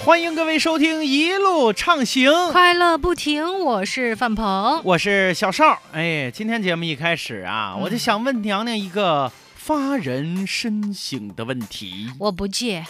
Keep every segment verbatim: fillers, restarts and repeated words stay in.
欢迎各位收听一路畅行， 快乐不停。我是范鹏， 我是小邵。哎，今天节目一开始啊，嗯、我就想问娘娘一个发人深省的问题。 我不借。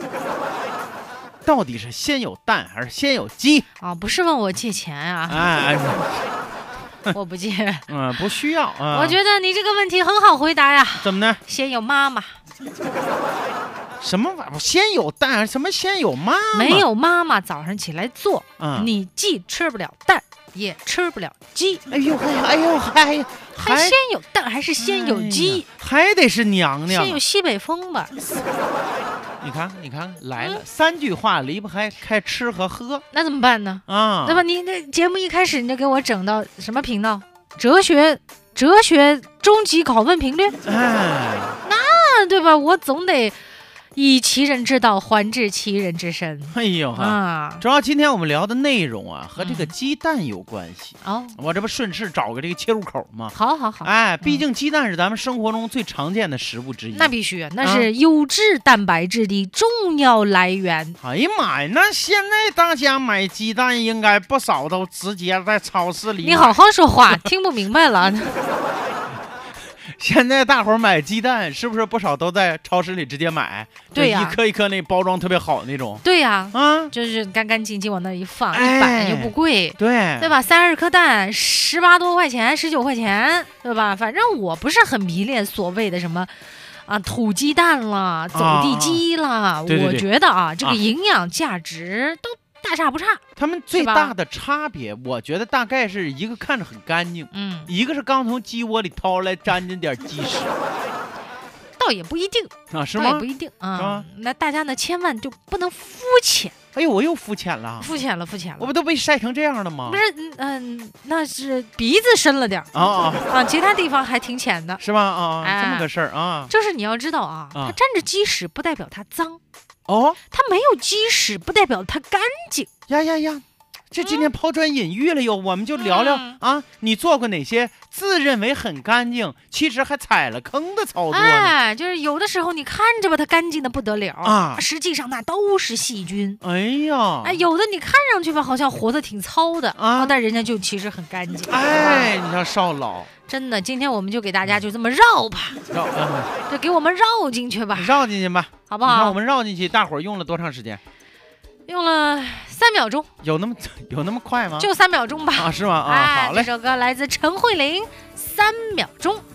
到底是先有蛋还是先有鸡啊？不是问我借钱啊？ 哎， 我不借。 嗯，不需要啊。 我觉得你这个问题很好回答呀。 怎么呢？ 先有妈妈。 什么玩意儿？先有蛋？什么先有妈妈？ 没有妈妈早上起来做， 嗯、 你既吃不了蛋，也吃不了鸡。 哎呦嘿，哎呦还还先有蛋还是先有鸡？ 哎、还得是娘娘。 先有西北风吧。 你看，你看来了、嗯，三句话离不开开吃和喝， 那怎么办呢？ 啊， 对吧？你这节目一开始你就给我整到什么频道？哲学，哲学终极拷问频率？ 哎， 那对吧？我总得以其人之道还治其人之身。 哎呦哈、啊！主要今天我们聊的内容啊，和这个鸡蛋有关系。 哦、嗯， 我这不顺势找个这个切入口吗？ 好好好。 哎，毕竟鸡蛋是咱们生活中最常见的食物之一。 那必须，那是优质蛋白质的重要来源。 哎呀妈呀，那现在大家买鸡蛋应该不少都直接在超市里。 你好好说话，听不明白了。 现在大伙儿买鸡蛋是不是不少都在超市里直接买？ 对呀、 啊，一颗一颗那包装特别好那种。 对呀、 啊，啊， 就是干干净净往那一放， 哎、 一板又不贵， 对对吧？三十颗蛋十八多块钱，十九块钱，对吧？反正我不是很迷恋所谓的什么啊土鸡蛋啦、走地鸡啦， 啊、对对对， 我觉得啊这个营养价值都大差不差。 他们最大的差别，我觉得大概是一个看着很干净， 嗯， 一个是刚从鸡窝里掏出来沾进点鸡屎。 倒也不一定啊，是吗？ 倒也不一定啊。那大家呢，千万就不能肤浅。 哎呦，我又肤浅了， 肤浅了，肤浅了。 我不都被晒成这样了吗？ 不是，嗯、呃，那是鼻子深了点啊啊啊，其他地方还挺浅的， 是吧？啊， 哎、 这么个事儿啊。 就是你要知道啊，它沾着鸡屎不代表它脏， 哦， 它没有鸡屎不代表它干净。 呀呀呀！这今天抛砖引玉了哟，我们就聊聊、嗯、啊，你做过哪些自认为很干净，其实还踩了坑的操作呢？ 哎，就是有的时候你看着吧，它干净的不得了啊， 实际上那都是细菌。 哎呀， 哎，有的你看上去吧，好像活得挺糙的啊， 但人家就其实很干净。 哎，你像少老， 真的，今天我们就给大家就这么绕吧， 绕，嗯、 就给我们绕进去吧， 绕进去吧， 好不好？ 你看我们绕进去，大伙儿用了多长时间？ 用了三秒钟， 有那么有那么快吗？ 就三秒钟吧。 啊，是吗？啊， 哎、 好嘞。 这首歌来自陈慧琳，《三秒钟》。